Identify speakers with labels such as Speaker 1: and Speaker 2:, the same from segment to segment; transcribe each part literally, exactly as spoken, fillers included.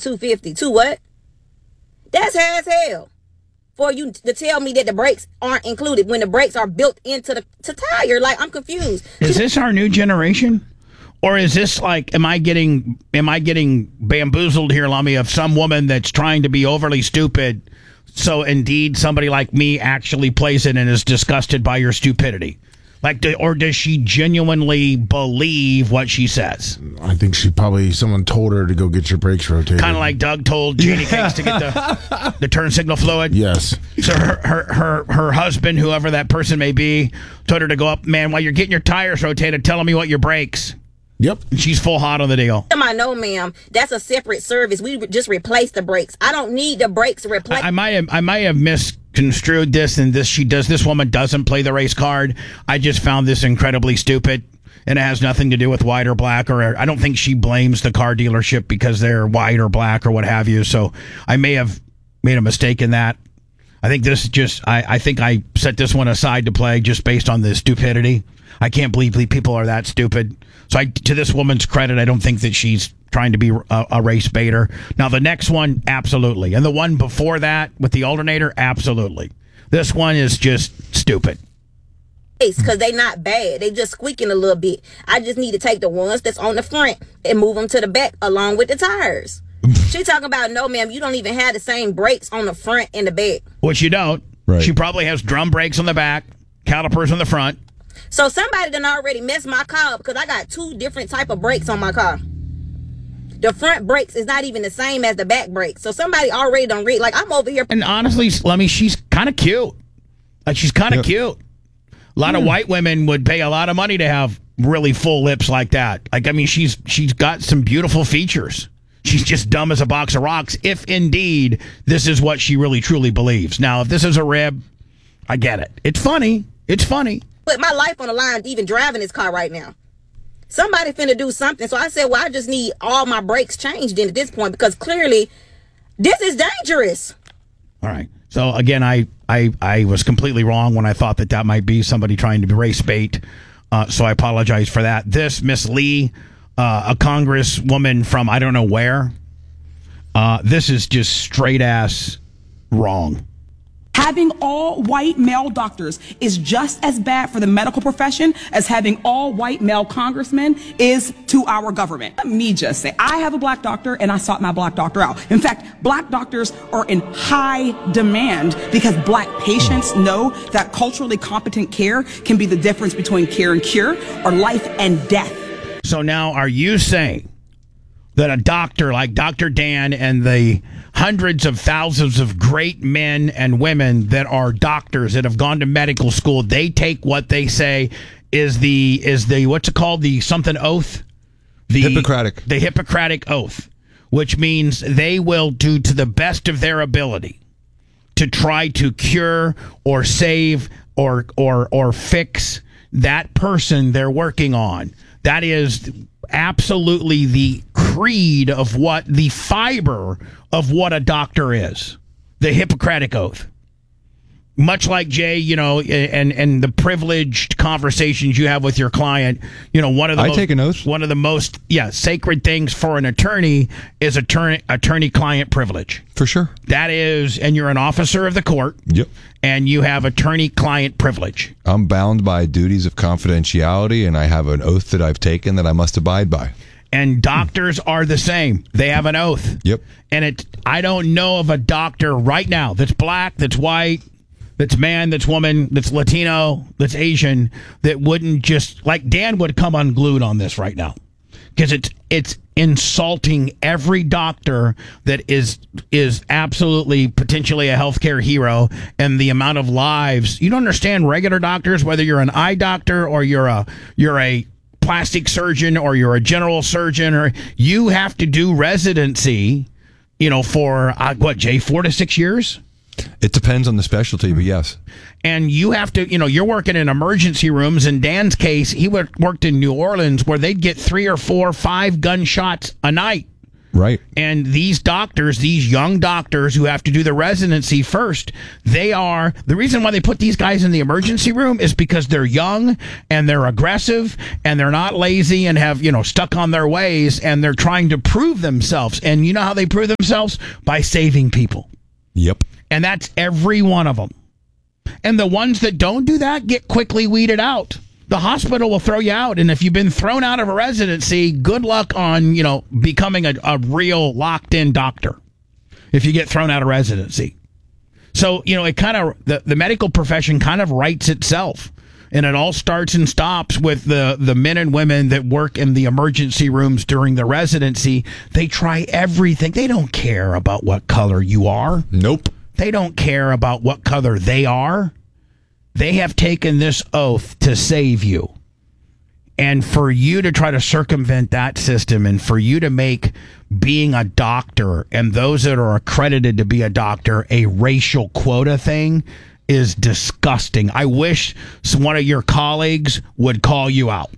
Speaker 1: two fifty. Two what? That's high as hell. For you to tell me that the brakes aren't included when the brakes are built into the to tire. Like, I'm confused.
Speaker 2: Is this our new generation? Or is this like, am I getting am I getting bamboozled here, Lummy, of some woman that's trying to be overly stupid, so indeed somebody like me actually plays it and is disgusted by your stupidity? Like, do, or does she genuinely believe what she says?
Speaker 3: I think she probably, someone told her to go get your brakes rotated.
Speaker 2: Kind of like Doug told Janie Cakes to get the, the turn signal fluid.
Speaker 3: Yes.
Speaker 2: So her, her her her husband, whoever that person may be, told her to go up, man, while you're getting your tires rotated, tell me what your brakes.
Speaker 3: Yep.
Speaker 2: And she's full hot on the deal.
Speaker 1: I know, ma'am. That's a separate service. We just replace the brakes. I don't need the brakes replaced.
Speaker 2: I, I might have I might have misconstrued this, and this she does. This woman doesn't play the race card. I just found this incredibly stupid, and it has nothing to do with white or black. Or I don't think she blames the car dealership because they're white or black or what have you. So I may have made a mistake in that. I think this just I, I think I set this one aside to play just based on the stupidity. I can't believe people are that stupid. So I, to this woman's credit, I don't think that she's trying to be a, a race baiter. Now, the next one, absolutely. And the one before that with the alternator, absolutely. This one is just stupid.
Speaker 1: Because they not bad. They just squeaking a little bit. I just need to take the ones that's on the front and move them to the back along with the tires. She talking about, no, ma'am, you don't even have the same brakes on the front and the back.
Speaker 2: Which you don't.
Speaker 3: Right.
Speaker 2: She probably has drum brakes on the back, calipers on the front.
Speaker 1: So somebody done already messed my car up because I got two different type of brakes on my car. The front brakes is not even the same as the back brakes. So somebody already done read. Like, I'm over here.
Speaker 2: And honestly, Lemmy, she's kind of cute. Like, she's kind of yep. cute. A lot mm. of white women would pay a lot of money to have really full lips like that. Like, I mean, she's she's got some beautiful features. She's just dumb as a box of rocks, if indeed this is what she really truly believes. Now, if this is a rib, I get it. It's funny. It's funny.
Speaker 1: Put my life on the line even driving this car right now. Somebody finna do something. So I said, well, I just need all my brakes changed in at this point because clearly this is dangerous.
Speaker 2: All right. So again, I, I, I was completely wrong when I thought that that might be somebody trying to race bait. Uh, so I apologize for that. This, Miss Lee, uh, a congresswoman from I don't know where. Uh, this is just straight ass wrong.
Speaker 4: Having all white male doctors is just as bad for the medical profession as having all white male congressmen is to our government. Let me just say, I have a black doctor and I sought my black doctor out. In fact, black doctors are in high demand because black patients know that culturally competent care can be the difference between care and cure or life and death.
Speaker 2: So now are you saying that a doctor like Doctor Dan and the hundreds of thousands of great men and women that are doctors that have gone to medical school, they take what they say is the is the what's it called the something oath, the
Speaker 5: Hippocratic
Speaker 2: the Hippocratic oath, which means they will do to the best of their ability to try to cure or save or or or fix that person they're working on. That is absolutely the creed of what the fiber of what a doctor is, the Hippocratic Oath. Much like Jay, you know, and and the privileged conversations you have with your client, you know, one of the
Speaker 5: I
Speaker 2: most,
Speaker 5: take an oath.
Speaker 2: One of the most yeah sacred things for an attorney is attorney attorney client privilege.
Speaker 5: For sure,
Speaker 2: that is, and you're an officer of the court.
Speaker 5: Yep,
Speaker 2: and you have attorney client privilege.
Speaker 5: I'm bound by duties of confidentiality, and I have an oath that I've taken that I must abide by.
Speaker 2: And doctors are the same. They have an oath.
Speaker 5: Yep.
Speaker 2: And it, I don't know of a doctor right now that's black, that's white, that's man, that's woman, that's Latino, that's Asian, that wouldn't just, like Dan would come unglued on this right now. Because it's it's insulting every doctor that is is absolutely potentially a healthcare hero, and the amount of lives. You don't understand regular doctors, whether you're an eye doctor or you're a you're a plastic surgeon or you're a general surgeon, or you have to do residency, you know, for uh, what, Jay, four to six years?
Speaker 5: It depends on the specialty, but yes.
Speaker 2: And you have to, you know, you're working in emergency rooms. In Dan's case, he worked in New Orleans where they'd get three or four, five gunshots a night
Speaker 5: Right.
Speaker 2: And these doctors, these young doctors who have to do the residency first, they are, the reason why they put these guys in the emergency room is because they're young and they're aggressive and they're not lazy and have, you know, stuck on their ways, and they're trying to prove themselves. And you know how they prove themselves? By saving people.
Speaker 5: Yep.
Speaker 2: And that's every one of them. And the ones that don't do that get quickly weeded out. The hospital will throw you out, and if you've been thrown out of a residency, good luck on, you know, becoming a, a real locked-in doctor if you get thrown out of residency. So, you know, it kind of, the, the medical profession kind of writes itself, and it all starts and stops with the, the men and women that work in the emergency rooms during the residency. They try everything. They don't care about what color you are.
Speaker 5: Nope.
Speaker 2: They don't care about what color they are. They have taken this oath to save you. And for you to try to circumvent that system, and for you to make being a doctor and those that are accredited to be a doctor a racial quota thing is disgusting. I wish one of your colleagues would call you out.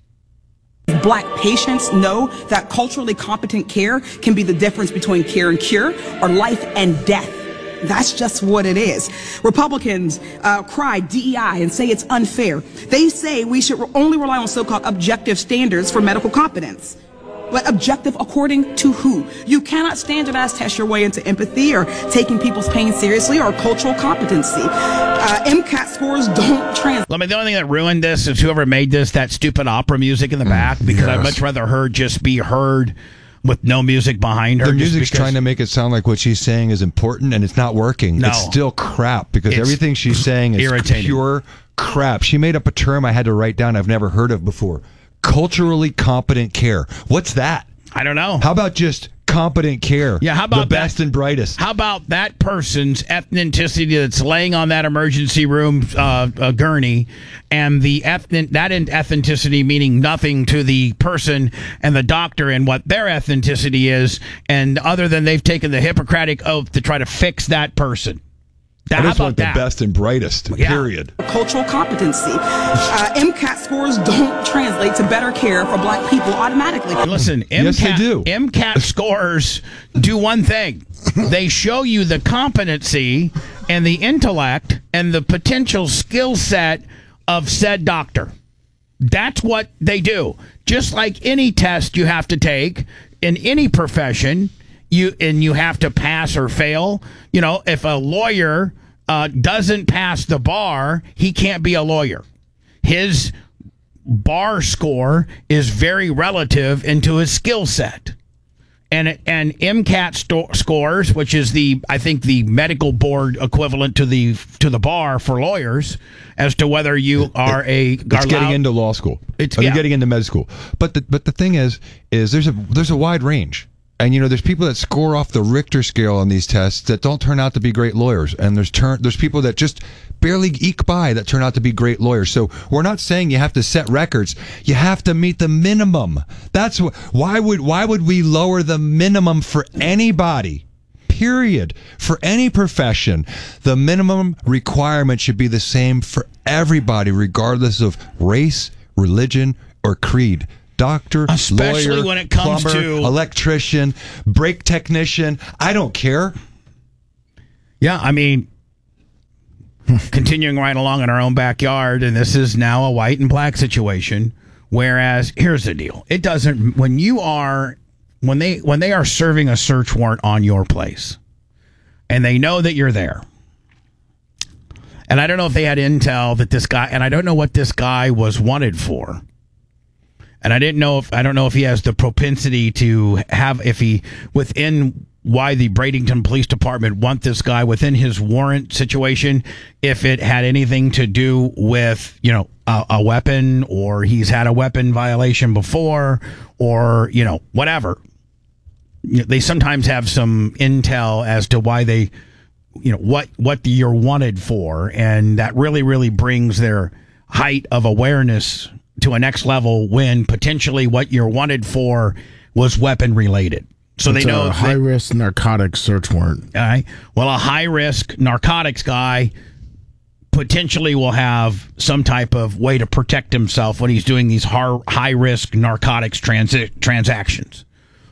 Speaker 4: Black patients know that culturally competent care can be the difference between care and cure, or life and death. That's just what it is. Republicans uh, cry D E I and say it's unfair. They say we should only rely on so-called objective standards for medical competence. But objective according to who? You cannot standardize test your way into empathy or taking people's pain seriously or cultural competency. Uh, MCAT scores don't translate.
Speaker 2: I mean, the only thing that ruined this is whoever made this, that stupid opera music in the back, because
Speaker 3: yes.
Speaker 2: I'd much rather her just be heard with no music behind her.
Speaker 5: The
Speaker 2: just
Speaker 5: music's
Speaker 2: because-
Speaker 5: trying to make it sound like what she's saying is important, and it's not working.
Speaker 2: No.
Speaker 5: It's still crap, because
Speaker 2: It's
Speaker 5: everything she's saying is
Speaker 2: irritating.
Speaker 5: pure crap. She made up a term I had to write down I've never heard of before. Culturally competent care. What's that?
Speaker 2: I don't know.
Speaker 5: How about just competent care?
Speaker 2: Yeah, how about
Speaker 5: the best
Speaker 2: that?
Speaker 5: and brightest?
Speaker 2: How about that person's ethnicity that's laying on that emergency room uh, uh, gurney, and the ethnic that ethnicity meaning nothing to the person and the doctor and what their ethnicity is, and other than they've taken the Hippocratic oath to try to fix that person. That,
Speaker 5: I
Speaker 2: how
Speaker 5: just
Speaker 2: about
Speaker 5: want the
Speaker 2: that?
Speaker 5: best and brightest,
Speaker 2: Yeah.
Speaker 5: period.
Speaker 4: Cultural competency. Uh, MCAT scores don't translate to better care for black people automatically.
Speaker 2: Listen, MCAT,
Speaker 5: Yes, they do.
Speaker 2: MCAT scores do one thing. They show you the competency and the intellect and the potential skill set of said doctor. That's what they do. Just like any test you have to take in any profession, you and you have to pass or fail. You know, if a lawyer uh, doesn't pass the bar, he can't be a lawyer. His bar score is very relative into his skill set. And and MCAT sto- scores, which is the I think the medical board equivalent to the to the bar for lawyers, as to whether you are a
Speaker 5: It's
Speaker 2: are
Speaker 5: getting
Speaker 2: allowed-
Speaker 5: into law school.
Speaker 2: It's-
Speaker 5: Or
Speaker 2: yeah.
Speaker 5: they're getting into med school. But the but the thing is, is there's a there's a wide range. And you know, there's people that score off the Richter scale on these tests that don't turn out to be great lawyers, and there's turn there's people that just barely eke by that turn out to be great lawyers. So we're not saying you have to set records. You have to meet the minimum. That's wh- why would why would we lower the minimum for anybody? Period. For any profession, the minimum requirement should be the same for everybody, regardless of race, religion, or creed. Doctor,
Speaker 2: Especially
Speaker 5: lawyer,
Speaker 2: when it comes
Speaker 5: plumber,
Speaker 2: to-
Speaker 5: electrician, brake technician. I don't care.
Speaker 2: Yeah, I mean, continuing right along in our own backyard, and this is now a white and black situation. Whereas, here's the deal: it doesn't when you are when they when they are serving a search warrant on your place, and they know that you're there. And I don't know if they had intel that this guy, and I don't know what this guy was wanted for. And I didn't know if I don't know if he has the propensity to have if he within why the Bradenton Police Department want this guy within his warrant situation, if it had anything to do with, you know, a, a weapon, or he's had a weapon violation before, or, you know, whatever. You know, they sometimes have some intel as to why they, you know, what what you're wanted for, and that really really brings their height of awareness to a next level when potentially what you're wanted for was weapon related. So
Speaker 3: It's
Speaker 2: they know
Speaker 3: a
Speaker 2: that-
Speaker 3: high risk narcotics search warrant.
Speaker 2: all right. Well, a high risk narcotics guy potentially will have some type of way to protect himself when he's doing these high risk narcotics transi- transactions.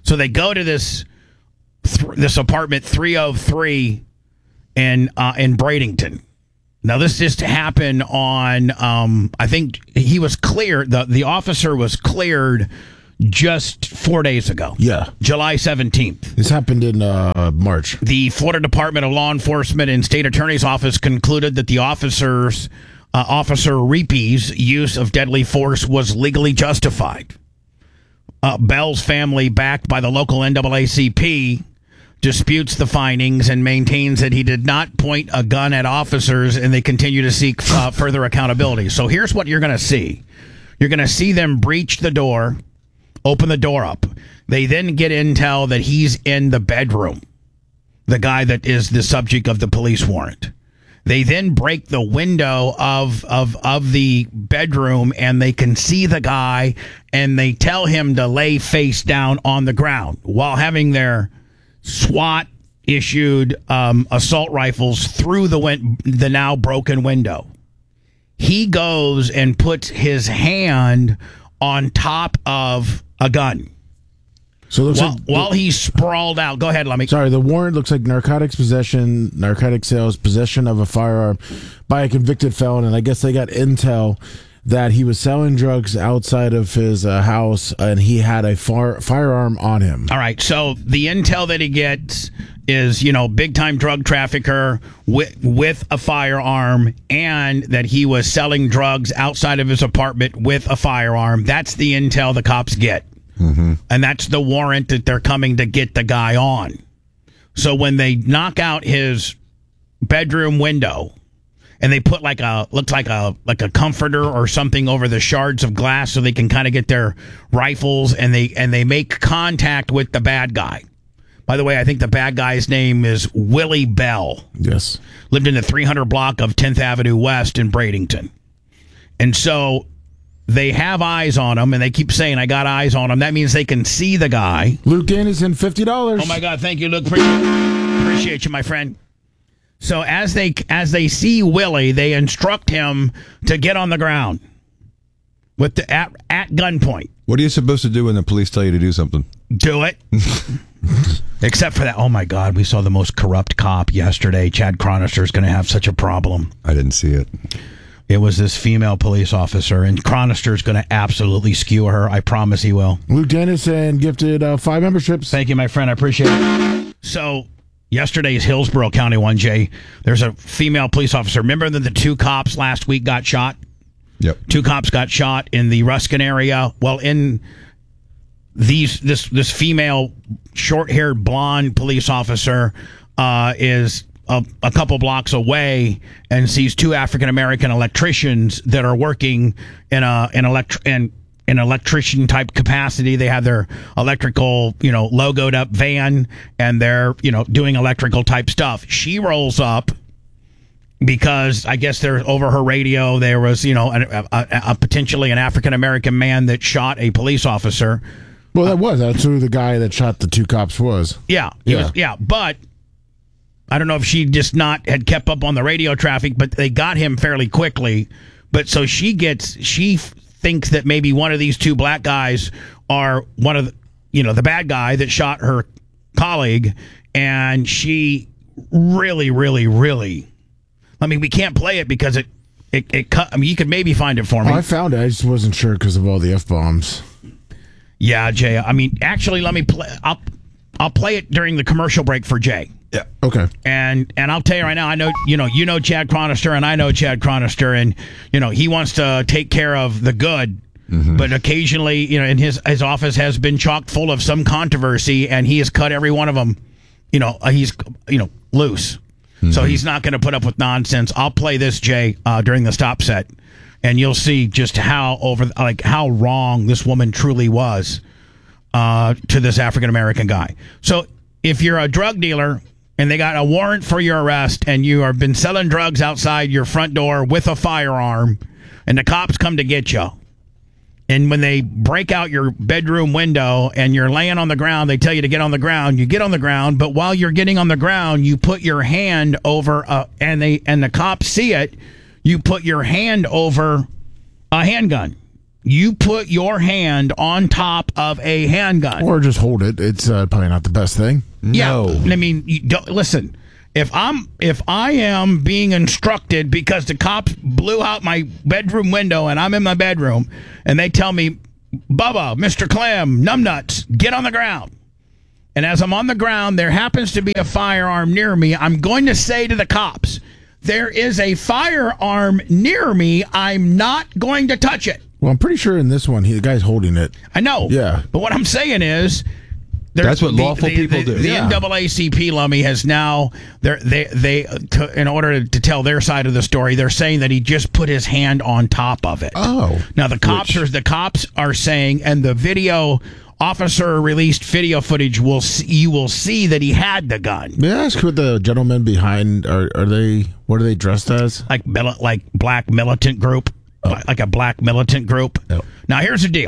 Speaker 2: So they go to this th- this apartment three oh three in uh, in Bradenton. Now this just happened on. Um, I think he was cleared. the The officer was cleared just four days ago.
Speaker 3: Yeah,
Speaker 2: July seventeenth.
Speaker 3: This happened in uh, March.
Speaker 2: The Florida Department of Law Enforcement and State Attorney's Office concluded that the officers, uh, Officer Reepe's use of deadly force was legally justified. Uh, Bell's family, backed by the local N double A C P, disputes the findings and maintains that he did not point a gun at officers, and they continue to seek uh, further accountability. So here's what you're going to see. You're going to see them breach the door, open the door up. They then get intel that he's in the bedroom, the guy that is the subject of the police warrant. They then break the window of, of, of the bedroom, and they can see the guy, and they tell him to lay face down on the ground while having their SWAT issued um, assault rifles through the win- the now broken window. He goes and puts his hand on top of a gun.
Speaker 3: So it looks
Speaker 2: While,
Speaker 3: like
Speaker 2: while he's sprawled out. Go ahead, let me.
Speaker 3: Sorry, the warrant looks like narcotics possession, narcotic sales, possession of a firearm by a convicted felon, and I guess they got intel that he was selling drugs outside of his uh, house, and he had a far- firearm on him.
Speaker 2: All right, so the intel that he gets is, you know, big-time drug trafficker with, with a firearm, and that he was selling drugs outside of his apartment with a firearm. That's the intel the cops get. Mm-hmm. And that's the warrant that they're coming to get the guy on. So when they knock out his bedroom window and they put like a looks like a like a comforter or something over the shards of glass so they can kind of get their rifles, and they and they make contact with the bad guy. By the way, I think the bad guy's name is Willie Bell.
Speaker 3: Yes.
Speaker 2: Lived in the three hundred block of tenth Avenue West in Bradenton. And so they have eyes on him, and they keep saying, I got eyes on him. That means they can see the guy.
Speaker 3: Luke Dennison, fifty dollars.
Speaker 2: Oh, my God. Thank you, Luke. Appreciate, appreciate you, my friend. So as they as they see Willie, they instruct him to get on the ground with the at, at gunpoint.
Speaker 5: What are you supposed to do when the police tell you to do something?
Speaker 2: Do it. Except for that. Oh, my God. We saw the most corrupt cop yesterday. Chad Cronister is going to have such a problem.
Speaker 5: I didn't see it.
Speaker 2: It was this female police officer, and Cronister's going to absolutely skew her. I promise he will.
Speaker 3: Luke Dennison gifted uh, five memberships.
Speaker 2: Thank you, my friend. I appreciate it. So, yesterday's Hillsborough County one, Jay, there's a female police officer. Remember that the two cops last week got shot?
Speaker 5: Yep.
Speaker 2: Two cops got shot in the Ruskin area. Well, in these this this female short-haired blonde police officer uh, is A, a couple blocks away and sees two African American electricians that are working in a an elect in an electrician type capacity. They have their electrical, you know, logoed up van, and they're, you know, doing electrical type stuff. She rolls up because I guess there over her radio there was, you know, a, a, a potentially an African American man that shot a police officer.
Speaker 3: Well, that was that's who the guy that shot the two cops was.
Speaker 2: Yeah, he
Speaker 3: Yeah.
Speaker 2: was, yeah, but I don't know if she just not had kept up on the radio traffic, but they got him fairly quickly. But so she gets, she f- thinks that maybe one of these two black guys are one of the, you know, the bad guy that shot her colleague. And she really, really, really, I mean, we can't play it because it, it, it cut, I mean, you could maybe find it for me.
Speaker 3: Oh, I found it. I just wasn't sure because of all the F-bombs.
Speaker 2: Yeah, Jay. I mean, actually, let me play, I'll, I'll play it during the commercial break for Jay.
Speaker 5: Yeah.
Speaker 3: Okay.
Speaker 2: And and I'll tell you right now, I know, you know, you know Chad Cronister, and I know Chad Cronister, and, you know, he wants to take care of the good, mm-hmm. but occasionally, you know, and his, his office has been chock full of some controversy, and he has cut every one of them, you know, uh, he's, you know, loose. Mm-hmm. So he's not going to put up with nonsense. I'll play this, Jay, uh, during the stop set, and you'll see just how over, like, how wrong this woman truly was uh, to this African-American guy. So if you're a drug dealer and they got a warrant for your arrest, and you have been selling drugs outside your front door with a firearm, and the cops come to get you, and when they break out your bedroom window and you're laying on the ground, they tell you to get on the ground, you get on the ground, but while you're getting on the ground, you put your hand over, a, and they and the cops see it, you put your hand over a handgun. you put your hand on top of a handgun.
Speaker 3: Or just hold it. It's uh, probably not the best thing.
Speaker 5: No.
Speaker 2: Yeah, I mean, you don't, listen. If I'm if I am being instructed because the cops blew out my bedroom window and I'm in my bedroom and they tell me, Bubba, Mister Clem, numbnuts, get on the ground. And as I'm on the ground, there happens to be a firearm near me. I'm going to say to the cops, there is a firearm near me. I'm not going to touch it.
Speaker 3: Well, I'm pretty sure in this one, he, the guy's holding it.
Speaker 2: I know.
Speaker 3: Yeah.
Speaker 2: But what I'm saying is,
Speaker 5: That's what
Speaker 2: the,
Speaker 5: lawful
Speaker 2: the,
Speaker 5: people
Speaker 2: the,
Speaker 5: do.
Speaker 2: The
Speaker 5: Yeah.
Speaker 2: N double A C P, Lummy, has now, they they they to, in order to tell their side of the story, they're saying that he just put his hand on top of it.
Speaker 3: Oh.
Speaker 2: Now the cops
Speaker 3: Which-
Speaker 2: are the cops are saying, and the video officer released video footage will see, you will see that he had the gun,
Speaker 3: May I ask who the gentlemen behind are? Are they? What are they dressed as?
Speaker 2: like mili- like black militant group, like a black militant group.
Speaker 3: Oh.
Speaker 2: Now here's the deal.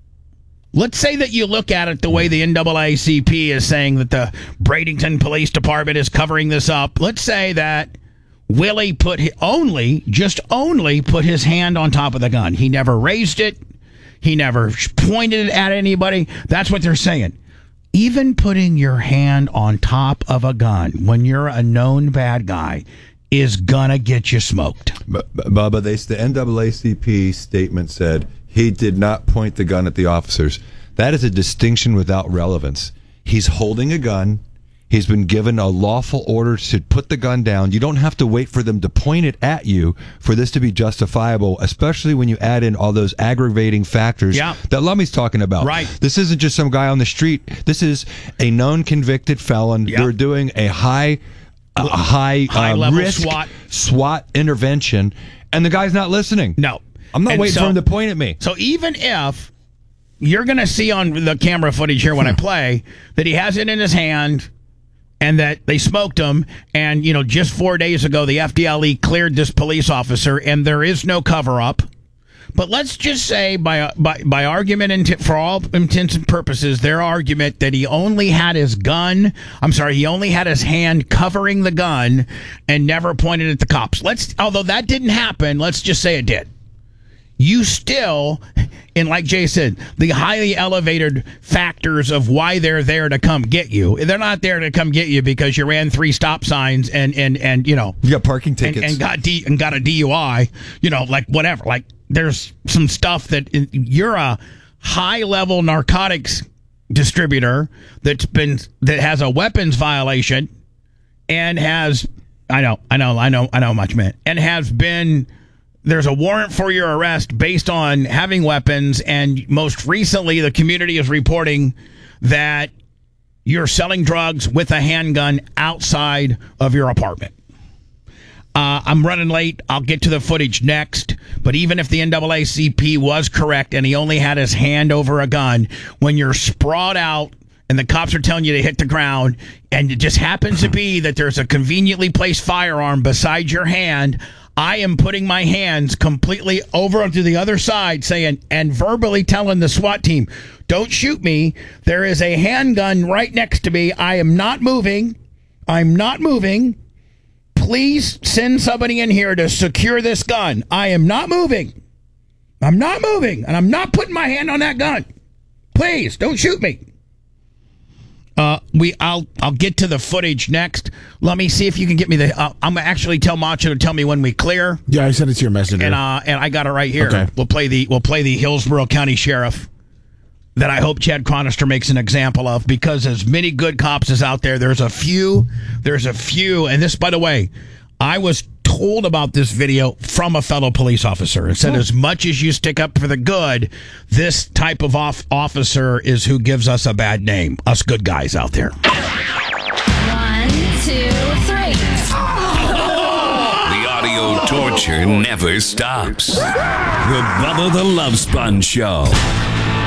Speaker 2: Let's say that you look at it the way the N double A C P is saying that the Bradenton Police Department is covering this up. Let's say that Willie put hi- only, just only put his hand on top of the gun. He never raised it. He never sh- pointed it at anybody. That's what they're saying. Even putting your hand on top of a gun when you're a known bad guy is gonna get you smoked.
Speaker 5: But, but- Bubba, they, the N double A C P statement said he did not point the gun at the officers. That is a distinction without relevance. He's holding a gun. He's been given a lawful order to put the gun down. You don't have to wait for them to point it at you for this to be justifiable, especially when you add in all those aggravating factors
Speaker 2: Yeah.
Speaker 5: that Lummy's talking about.
Speaker 2: Right.
Speaker 5: This isn't just some guy on the street. This is a known convicted felon.
Speaker 2: Yeah.
Speaker 5: They're doing a high, a high,
Speaker 2: High
Speaker 5: uh,
Speaker 2: level
Speaker 5: risk
Speaker 2: SWAT.
Speaker 5: SWAT intervention, and the guy's not listening.
Speaker 2: No.
Speaker 5: I'm not
Speaker 2: And
Speaker 5: waiting
Speaker 2: so-
Speaker 5: for him to point at me.
Speaker 2: So even if you're going to see on the camera footage here when I play that he has it in his hand and that they smoked him, and, you know, just four days ago, the F D L E cleared this police officer and there is no cover up. But let's just say by by, by argument and for all intents and purposes, their argument that he only had his gun, I'm sorry, he only had his hand covering the gun and never pointed at the cops. Let's, although that didn't happen, let's just say it did. You still, and like Jay said, the highly elevated factors of why they're there to come get you. They're not there to come get you because you ran three stop signs and, and, and you know,
Speaker 5: You got parking
Speaker 2: and,
Speaker 5: tickets.
Speaker 2: and got D, and got a D U I, you know, like whatever. Like there's some stuff that you're a high level narcotics distributor that's been that has a weapons violation and has I know I know I know I know much man and has been. There's a warrant for your arrest based on having weapons, and most recently the community is reporting that you're selling drugs with a handgun outside of your apartment. Uh, I'm running late. I'll get to the footage next. But even if the N double A C P was correct and he only had his hand over a gun, when you're sprawled out and the cops are telling you to hit the ground, and it just happens to be that there's a conveniently placed firearm beside your hand, I am putting my hands completely over to the other side saying, and verbally telling the SWAT team, don't shoot me. There is a handgun right next to me. I am not moving. I'm not moving. Please send somebody in here to secure this gun. I am not moving. I'm not moving. And I'm not putting my hand on that gun. Please don't shoot me. Uh, we, I'll, I'll get to the footage next. Let me see if you can get me the. Uh, I'm gonna actually tell Macho to tell me when we clear,
Speaker 3: Yeah, I sent it to your messenger.
Speaker 2: and uh, and I got it right here.
Speaker 3: Okay.
Speaker 2: We'll play the, we'll play the Hillsborough County Sheriff that I hope Chad Chronister makes an example of, because as many good cops as out there, there's a few, there's a few, and this, by the way, I was told about this video from a fellow police officer and said, as much as you stick up for the good, this type of off officer is who gives us a bad name, us good guys out there.
Speaker 6: One, two, three.
Speaker 7: The audio torture never stops. The Bubba the Love Sponge Show.